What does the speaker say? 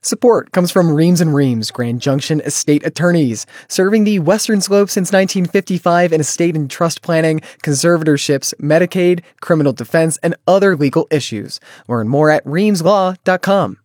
Support comes from Reams and Reams, Grand Junction Estate Attorneys, serving the Western Slope since 1955 in estate and trust planning, conservatorships, Medicaid, criminal defense, and other legal issues. Learn more at reamslaw.com.